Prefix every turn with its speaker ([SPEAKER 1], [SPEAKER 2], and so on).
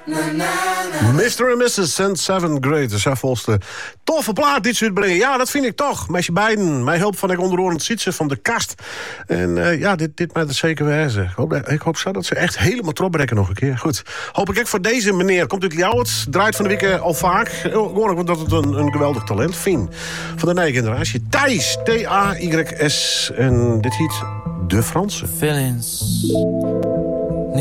[SPEAKER 1] Mr. and Mrs. and Seventh Grade. Dat is volste toffe plaat dit soort brengen. Ja, dat vind ik toch. Met je beiden. Mij hulp van ik onderoorend zitten van de kast. En dit met het zeker wezen. Ik hoop zo dat ze echt helemaal trobrekken nog een keer. Goed. Hoop ik ook voor deze meneer. Komt uit Ljouwert. Draait van de week al vaak. Gewoon dat het een geweldig talent vindt. Van de nieuwe generatie. Thijs. T-A-Y-S. En dit heet De Franse.
[SPEAKER 2] Feelings